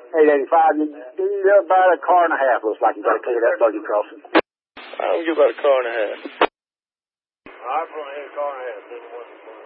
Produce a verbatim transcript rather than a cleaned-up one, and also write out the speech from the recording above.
eight eighty-five, you, you're about a car and a half, looks like you got to clear that buggy crossing. I don't give about a car and a half. I probably need a car and a half.